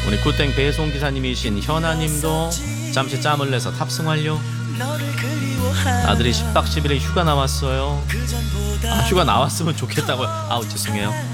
우리 굿땡 배송 기사님이신 현아님도 잠시 짬을 내서 탑승 완료. 아들이 10박 11일 휴가 나왔어요. 휴가 나왔으면 좋겠다고요. 아우 죄송해요.